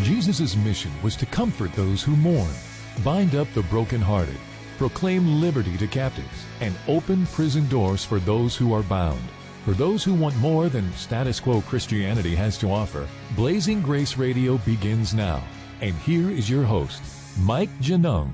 Jesus' mission was to comfort those who mourn, bind up the brokenhearted, proclaim liberty to captives, and open prison doors for those who are bound. For those who want more than status quo Christianity has to offer, Blazing Grace Radio begins now. And here is your host, Mike Genung.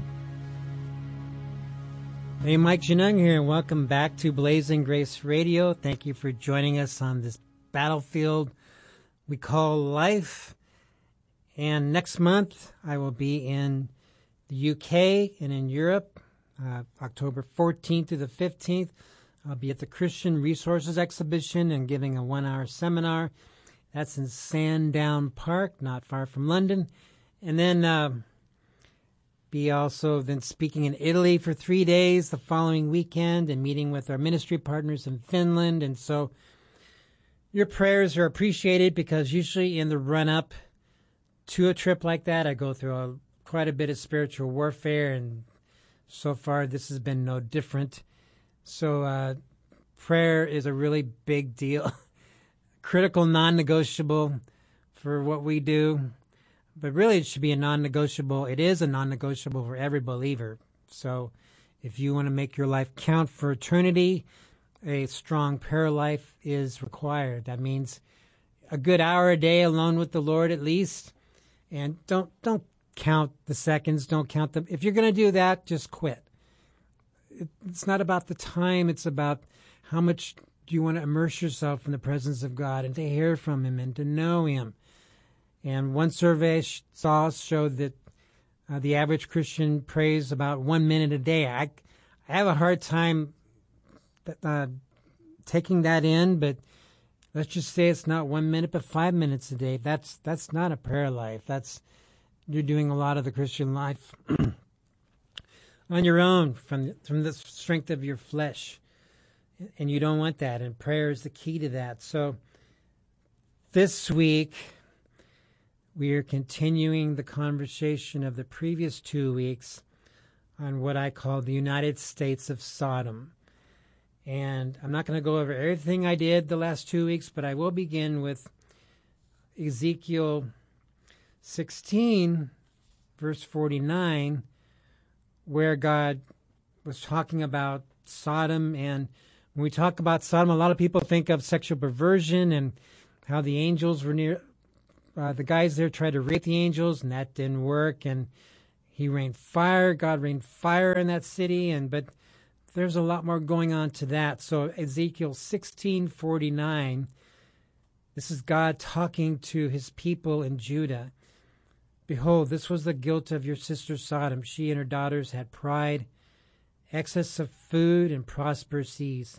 Hey, Mike Genung here, and welcome back to Blazing Grace Radio. Thank you for joining us on this battlefield we call life. And next month, I will be in the UK and in Europe, October 14th through the 15th. I'll be at the Christian Resources Exhibition and giving a 1-hour seminar. That's in Sandown Park, not far from London. And then be also then speaking in Italy for 3 days the following weekend and meeting with our ministry partners in Finland. And so your prayers are appreciated, because usually in the run-up to a trip like that, I go through quite a bit of spiritual warfare, and so far this has been no different. So prayer is a really big deal, critical, non-negotiable for what we do. But really it should be a non-negotiable. It is a non-negotiable for every believer. So if you want to make your life count for eternity, a strong prayer life is required. That means a good hour a day alone with the Lord at least. And don't count the seconds. Don't count them. If you're going to do that, just quit. It's not about the time. It's about how much do you want to immerse yourself in the presence of God and to hear from Him and to know Him. And one survey showed that the average Christian prays about 1 minute a day. I have a hard time taking that in, but let's just say it's not 1 minute, but 5 minutes a day. That's not a prayer life. You're doing a lot of the Christian life on your own from the strength of your flesh. And you don't want that. And prayer is the key to that. So this week, we are continuing the conversation of the previous 2 weeks on what I call the United States of Sodom. And I'm not going to go over everything I did the last 2 weeks, but I will begin with Ezekiel 16, verse 49, where God was talking about Sodom. And when we talk about Sodom, a lot of people think of sexual perversion and how the angels were near. The guys there tried to rape the angels, and that didn't work. And He rained fire. God rained fire in that city. But there's a lot more going on to that. So Ezekiel 16:49, this is God talking to His people in Judah. Behold, this was the guilt of your sister Sodom. She and her daughters had pride, excess of food, and prosperous ease,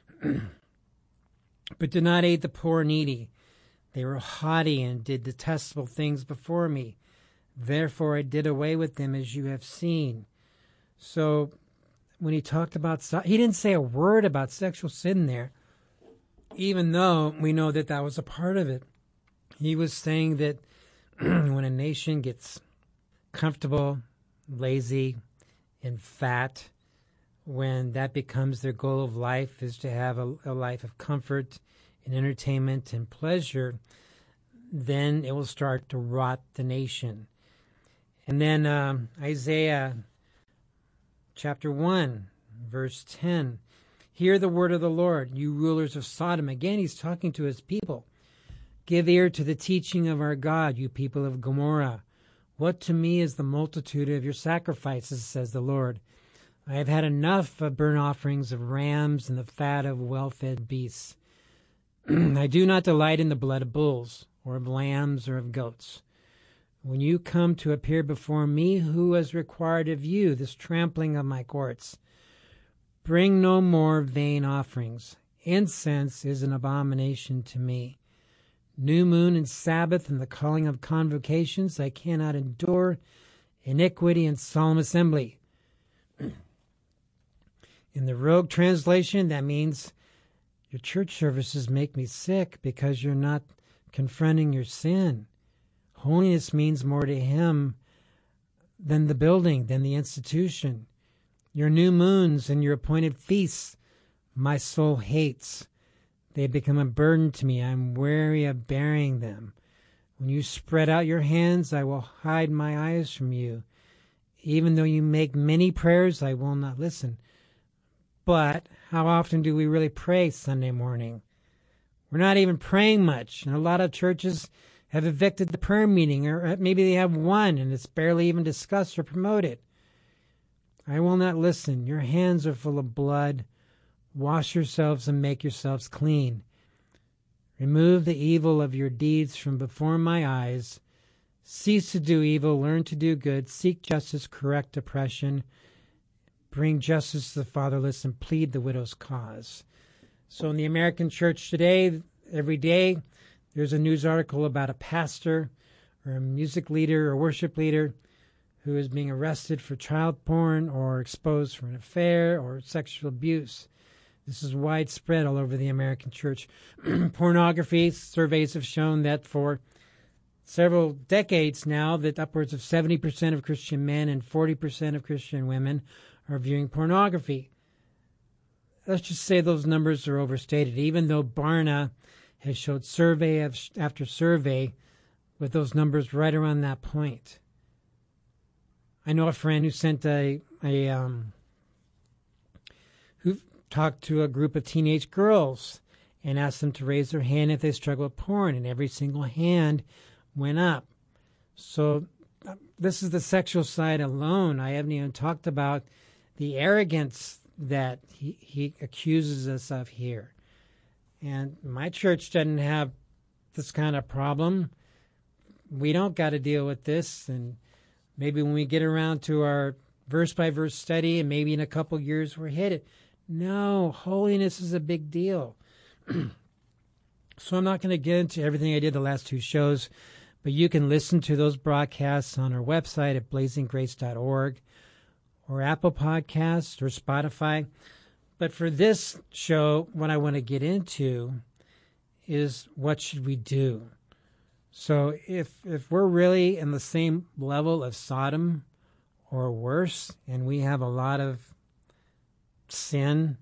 but did not aid the poor and needy. They were haughty and did detestable things before me. Therefore I did away with them, as you have seen. So when He talked about, He didn't say a word about sexual sin there, even though we know that that was a part of it. He was saying that when a nation gets comfortable, lazy, and fat, when that becomes their goal of life, is to have a life of comfort and entertainment and pleasure, then it will start to rot the nation. And then Isaiah chapter 1, verse 10, hear the word of the Lord, you rulers of Sodom. Again, He's talking to His people. Give ear to the teaching of our God, you people of Gomorrah. What to me is the multitude of your sacrifices, says the Lord. I have had enough of burnt offerings of rams and the fat of well-fed beasts. I do not delight in the blood of bulls, or of lambs, or of goats. When you come to appear before me, who has required of you this trampling of my courts? Bring no more vain offerings. Incense is an abomination to me. New moon and Sabbath and the calling of convocations I cannot endure. Iniquity and solemn assembly. In the Rogue translation, that means your church services make me sick because you're not confronting your sin. Holiness means more to Him than the building, than the institution. Your new moons and your appointed feasts, my soul hates. They become a burden to me. I'm weary of bearing them. When you spread out your hands, I will hide my eyes from you. Even though you make many prayers, I will not listen. But how often do we really pray Sunday morning? We're not even praying much. And a lot of churches have evicted the prayer meeting, or maybe they have one and it's barely even discussed or promoted. I will not listen. Your hands are full of blood. Wash yourselves and make yourselves clean. Remove the evil of your deeds from before my eyes. Cease to do evil, learn to do good, seek justice, correct oppression, bring justice to the fatherless, and plead the widow's cause. So in the American church today, every day, there's a news article about a pastor or a music leader or worship leader who is being arrested for child porn or exposed for an affair or sexual abuse. This is widespread all over the American church. Pornography, surveys have shown that for several decades now that upwards of 70% of Christian men and 40% of Christian women are viewing pornography. Let's just say those numbers are overstated, even though Barna has showed survey after survey with those numbers right around that point. I know a friend who sent who talked to a group of teenage girls and asked them to raise their hand if they struggle with porn, and every single hand went up. So this is the sexual side alone. I haven't even talked about the arrogance that he accuses us of here. And my church doesn't have this kind of problem. We don't got to deal with this. And maybe when we get around to our verse-by-verse study and maybe in a couple years we're hit it. No, holiness is a big deal. So I'm not going to get into everything I did the last two shows, but you can listen to those broadcasts on our website at blazinggrace.org or Apple Podcasts or Spotify. But for this show, what I want to get into is what should we do? So if we're really in the same level of Sodom or worse, and we have a lot of sin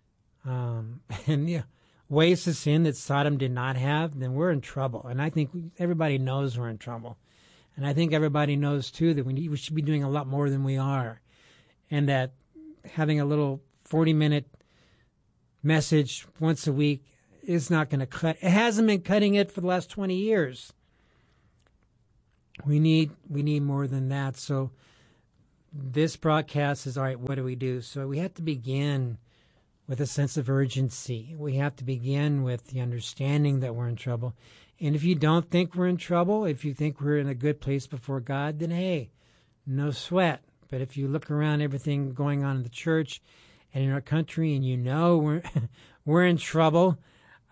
and ways to sin that Sodom did not have, then we're in trouble. And I think everybody knows we're in trouble. And I think everybody knows, too, that we should be doing a lot more than we are. And that having a little 40-minute message once a week is not going to cut. It hasn't been cutting it for the last 20 years. We need more than that. So this broadcast is, all right, what do we do? So we have to begin with a sense of urgency. We have to begin with the understanding that we're in trouble. And if you don't think we're in trouble, if you think we're in a good place before God, then hey, no sweat. But if you look around everything going on in the church and in our country and you know we're in trouble,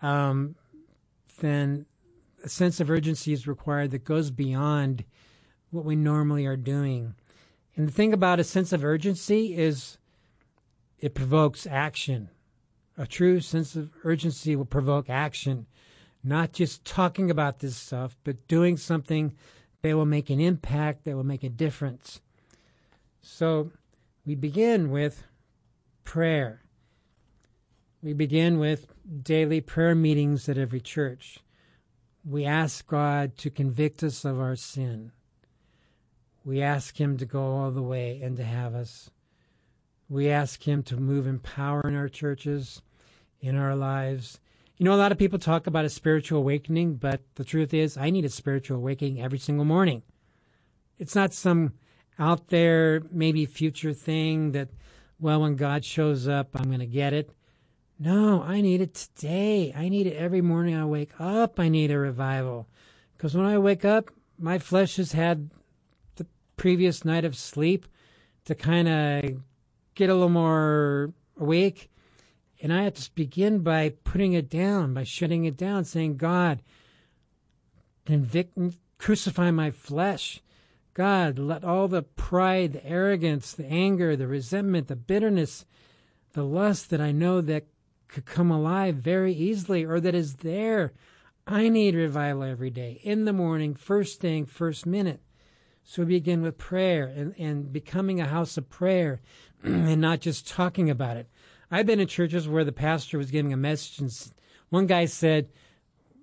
then a sense of urgency is required that goes beyond what we normally are doing. And the thing about a sense of urgency is it provokes action. A true sense of urgency will provoke action, not just talking about this stuff, but doing something that will make an impact, that will make a difference. So we begin with prayer. We begin with daily prayer meetings at every church. We ask God to convict us of our sin. We ask Him to go all the way and to have us. We ask Him to move in power in our churches, in our lives. You know, a lot of people talk about a spiritual awakening, but the truth is I need a spiritual awakening every single morning. It's not some out there, maybe future thing that, well, when God shows up, I'm going to get it. No, I need it today. I need it every morning I wake up. I need a revival. Because when I wake up, my flesh has had the previous night of sleep to kind of get a little more awake. And I have to begin by putting it down, by shutting it down, saying, God, convict, crucify my flesh. God, let all the pride, the arrogance, the anger, the resentment, the bitterness, the lust that I know that could come alive very easily or that is there. I need revival every day, in the morning, first thing, first minute. So we begin with prayer and becoming a house of prayer and not just talking about it. I've been in churches where the pastor was giving a message and one guy said,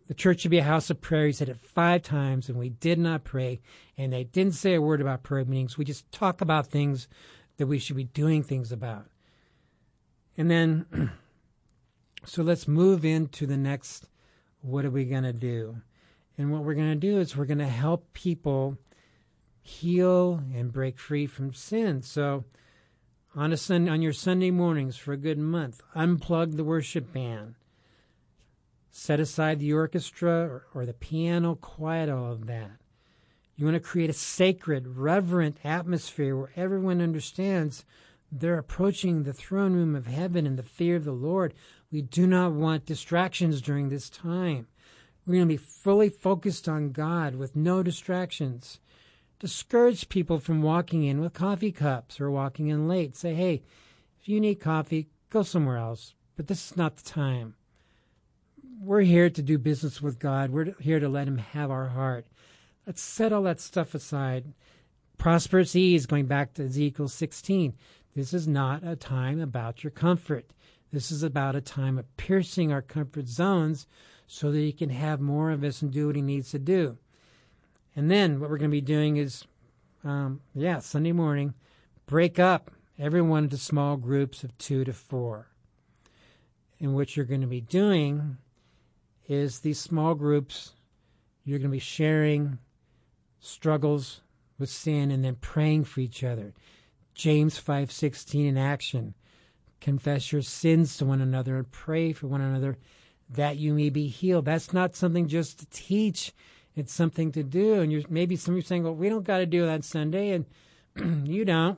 the church should be a house of prayer. He said it 5 times, and we did not pray. And they didn't say a word about prayer meetings. We just talk about things that we should be doing things about. And then, so let's move into the next, what are we going to do? And what we're going to do is we're going to help people heal and break free from sin. So on your Sunday mornings for a good month, unplug the worship band. Set aside the orchestra or the piano, quiet all of that. You want to create a sacred, reverent atmosphere where everyone understands they're approaching the throne room of heaven in the fear of the Lord. We do not want distractions during this time. We're going to be fully focused on God with no distractions. Discourage people from walking in with coffee cups or walking in late. Say, hey, if you need coffee, go somewhere else. But this is not the time. We're here to do business with God. We're here to let him have our heart. Let's set all that stuff aside. Prosperous ease, going back to Ezekiel 16. This is not a time about your comfort. This is about a time of piercing our comfort zones so that he can have more of us and do what he needs to do. And then what we're going to be doing is, Sunday morning, break up everyone into small groups of 2 to 4. And what you're going to be doing is these small groups, you're going to be sharing struggles with sin and then praying for each other. James 5:16 in action. Confess your sins to one another and pray for one another that you may be healed. That's not something just to teach. It's something to do. And maybe some of you are saying, well, we don't got to do that Sunday, and you don't.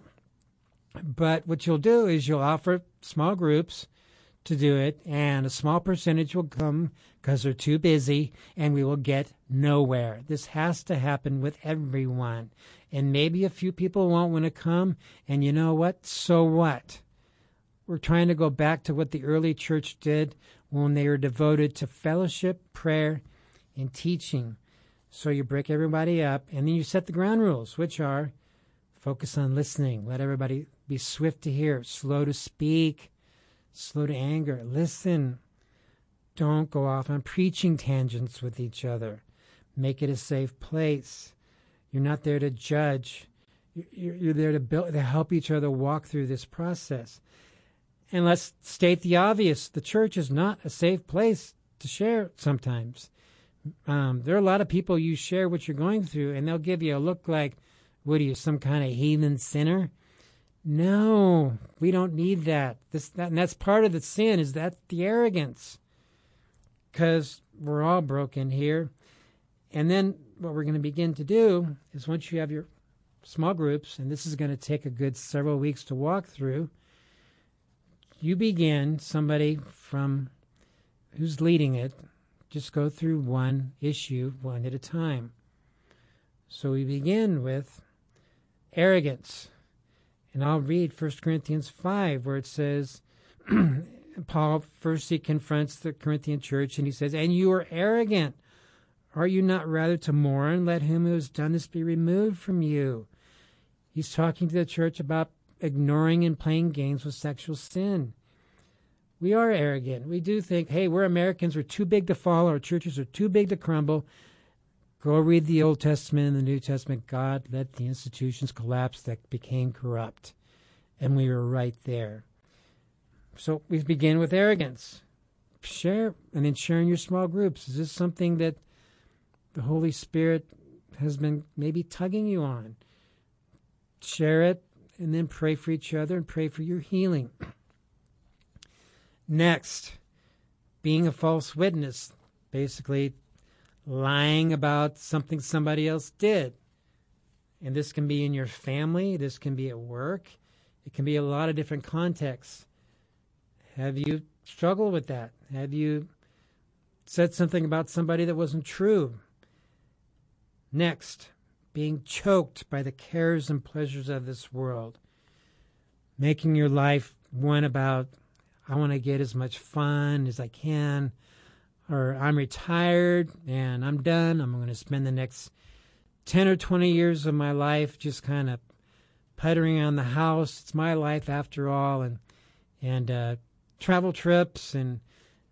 But what you'll do is you'll offer small groups to do it, and a small percentage will come because they're too busy, and we will get nowhere. This has to happen with everyone. And maybe a few people won't want to come, and you know what? So what? We're trying to go back to what the early church did when they were devoted to fellowship, prayer, and teaching. So you break everybody up, and then you set the ground rules, which are focus on listening. Let everybody be swift to hear, slow to speak, slow to anger. Listen. Don't go off on preaching tangents with each other. Make it a safe place. You're not there to judge. You're there to help each other walk through this process. And let's state the obvious. The church is not a safe place to share sometimes. There are a lot of people you share what you're going through, and they'll give you a look like, what are you, some kind of heathen sinner? No, we don't need that. And that's part of the sin, is that the arrogance. Because we're all broken here. And then what we're going to begin to do is once you have your small groups, and this is going to take a good several weeks to walk through, you begin, somebody from who's leading it, just go through one issue, one at a time. So we begin with arrogance. And I'll read 1 Corinthians 5, where it says, Paul first he confronts the Corinthian church, and he says, and you are arrogant. Are you not rather to mourn? Let him who has done this be removed from you. He's talking to the church about ignoring and playing games with sexual sin. We are arrogant. We do think, hey, we're Americans. We're too big to fall. Our churches are too big to crumble. Go read the Old Testament and the New Testament. God let the institutions collapse that became corrupt. And we were right there. So we begin with arrogance. Share, and then sharing your small groups. Is this something that the Holy Spirit has been maybe tugging you on? Share it, and then pray for each other and pray for your healing. Next, being a false witness. Basically, lying about something somebody else did. And this can be in your family. This can be at work. It can be a lot of different contexts. Have you struggled with that? Have you said something about somebody that wasn't true? Next, being choked by the cares and pleasures of this world. Making your life one about, I want to get as much fun as I can, or I'm retired and I'm done. I'm going to spend the next 10 or 20 years of my life just kind of puttering around the house. It's my life after all, and travel trips and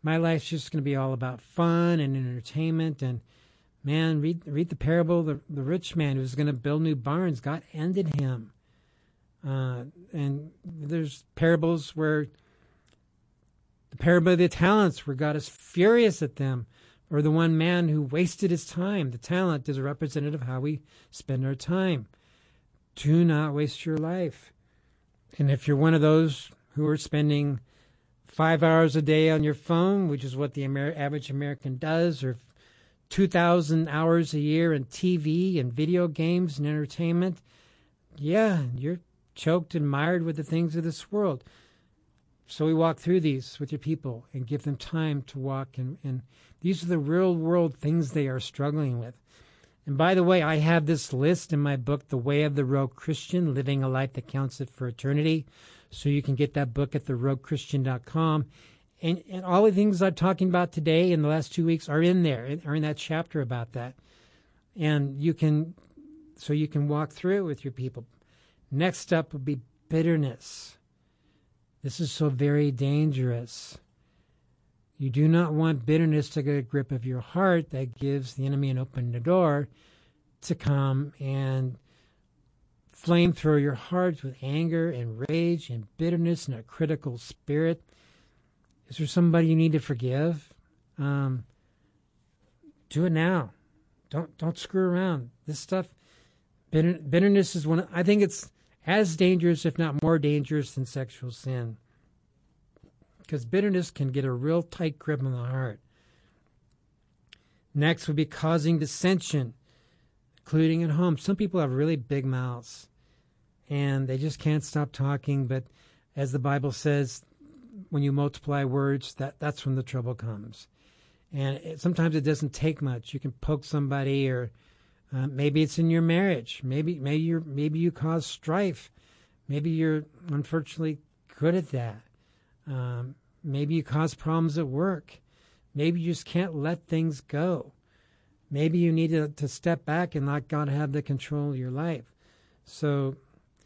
my life's just going to be all about fun and entertainment. And man, read the parable of the rich man who's going to build new barns. God ended him. And there's parables where the parable of the talents, where God is furious at them, or the one man who wasted his time. The talent is a representative of how we spend our time. Do not waste your life. And if you're one of those who are spending 5 hours a day on your phone, which is what the average American does, or 2,000 hours a year in TV and video games and entertainment, yeah, you're choked and mired with the things of this world. So we walk through these with your people and give them time to walk. And these are the real world things they are struggling with. And by the way, I have this list in my book, The Way of the Rogue Christian, Living a Life That Counts It for Eternity. So you can get that book at theroguechristian.com. And all the things I'm talking about today in the last 2 weeks are in there, are in that chapter about that. And you can walk through it with your people. Next up would be bitterness. This is so very dangerous. You do not want bitterness to get a grip of your heart that gives the enemy an open door to come and flamethrower your heart with anger and rage and bitterness and a critical spirit. Is there somebody you need to forgive? Do it now. Don't screw around. This stuff, bitterness is I think it's as dangerous, if not more dangerous, than sexual sin. Because bitterness can get a real tight grip on the heart. Next would be causing dissension, including at home. Some people have really big mouths, and they just can't stop talking. But as the Bible says, when you multiply words, that's when the trouble comes. And sometimes it doesn't take much. You can poke somebody, or maybe it's in your marriage. Maybe you cause strife. Maybe you're unfortunately good at that. Maybe you cause problems at work. Maybe you just can't let things go. Maybe you need to step back and let God have the control of your life. So,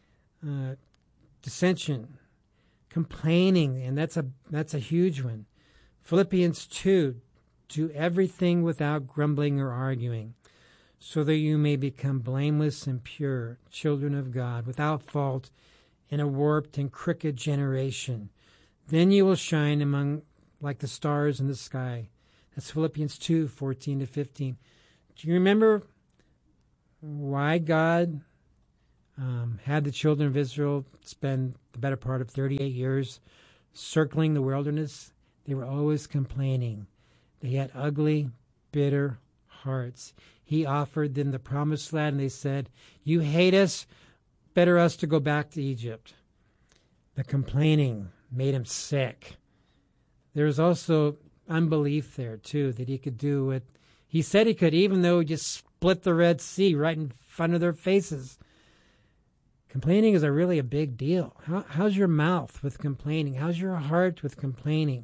dissension, complaining, and that's a huge one. Philippians 2, do everything without grumbling or arguing, so that you may become blameless and pure, children of God, without fault in a warped and crooked generation. Then you will shine among like the stars in the sky. That's Philippians 2, 14 to 15. Do you remember why God had the children of Israel spend the better part of 38 years circling the wilderness? They were always complaining. They had ugly, bitter hearts. He offered them the promised land, and they said, you hate us, better us to go back to Egypt. The complaining made him sick. There was also unbelief there, too, that he could do what he said he could, even though he just split the Red Sea right in front of their faces. Complaining is really a big deal. How's your mouth with complaining? How's your heart with complaining?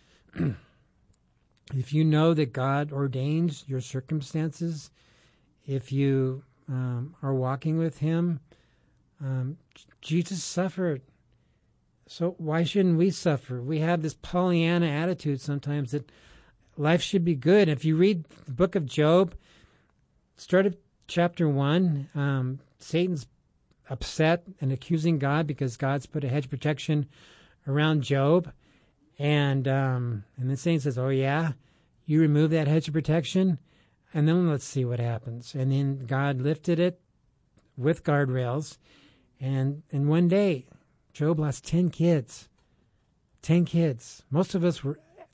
If you know that God ordains your circumstances, if you are walking with him, Jesus suffered. So why shouldn't we suffer? We have this Pollyanna attitude sometimes that life should be good. If you read the book of Job, start at chapter 1, Satan's upset and accusing God because God's put a hedge of protection around Job. And then Satan says, oh, yeah, you remove that hedge of protection, and then let's see what happens. And then God lifted it with guardrails. And one day, Job lost 10 kids. 10 kids. Most of us will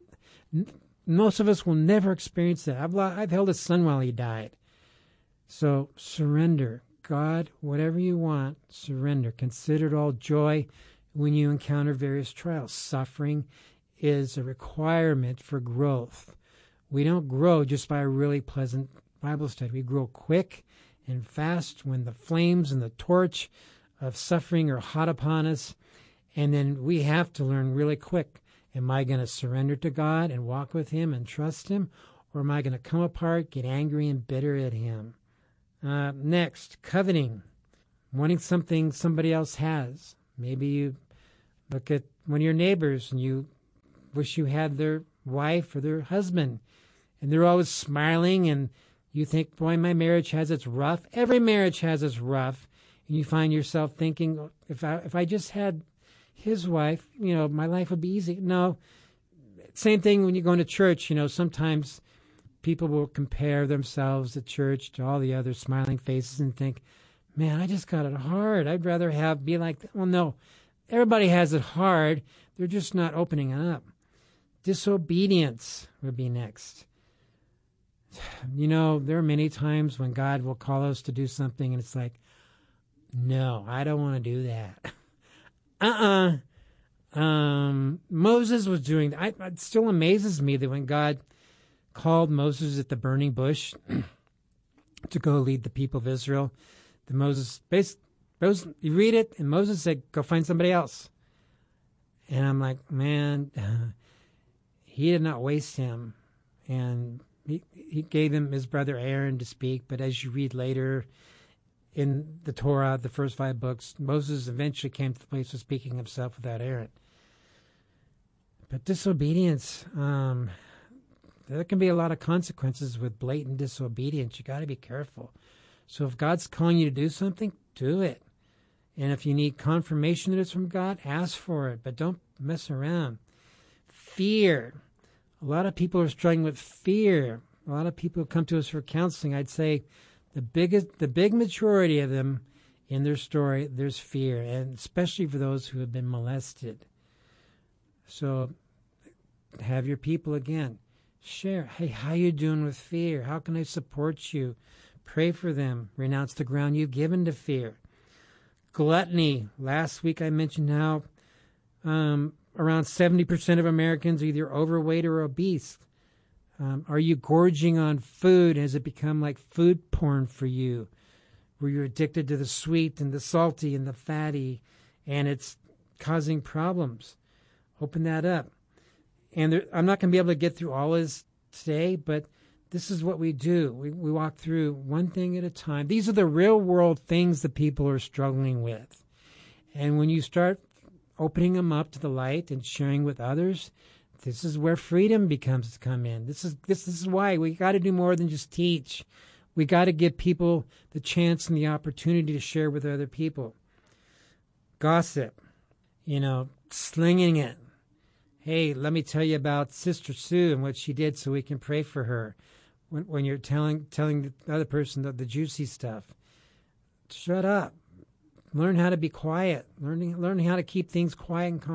never experience that. I've held a son while he died. So surrender. God, whatever you want, surrender. Consider it all joy when you encounter various trials. Suffering is a requirement for growth. We don't grow just by a really pleasant Bible study. We grow quick and fast when the flames and the torch of suffering are hot upon us. And then we have to learn really quick. Am I going to surrender to God and walk with him and trust him? Or am I going to come apart, get angry and bitter at him? Next, coveting. Wanting something somebody else has. Maybe you look at one of your neighbors and you wish you had their wife or their husband, and they're always smiling, and you think, boy, my marriage has its rough. Every marriage has its rough, and you find yourself thinking, if I just had his wife, my life would be easy. No, same thing when you go into church. Sometimes people will compare themselves at church to all the other smiling faces and think, man, I just got it hard. I'd rather be like that. Well, no, everybody has it hard. They're just not opening up. Disobedience would be next. There are many times when God will call us to do something and it's like, no, I don't want to do that. Moses was doing that. It still amazes me that when God called Moses at the burning bush to go lead the people of Israel, you read it, and Moses said, go find somebody else. And I'm like, man, he did not waste him. And he gave him his brother Aaron to speak. But as you read later in the Torah, the first 5 books, Moses eventually came to the place of speaking himself without Aaron. But disobedience, there can be a lot of consequences with blatant disobedience. You got to be careful. So if God's calling you to do something, do it. And if you need confirmation that it's from God, ask for it, but don't mess around. Fear. A lot of people are struggling with fear. A lot of people come to us for counseling. I'd say the big majority of them in their story, there's fear, and especially for those who have been molested. So have your people again. Share. Hey, how you doing with fear? How can I support you? Pray for them. Renounce the ground you've given to fear. Gluttony. Last week I mentioned how around 70% of Americans are either overweight or obese. Are you gorging on food? Has it become like food porn for you, where you're addicted to the sweet and the salty and the fatty, and it's causing problems? Open that up. And I'm not going to be able to get through all this today, but this is what we do. We walk through one thing at a time. These are the real world things that people are struggling with. And when you start opening them up to the light and sharing with others, this is where freedom becomes to come in. This is why we got to do more than just teach. We got to give people the chance and the opportunity to share with other people. Gossip, slinging it. Hey, let me tell you about Sister Sue and what she did so we can pray for her. When you're telling the other person the juicy stuff, shut up. Learn how to be quiet. Learn how to keep things quiet and calm.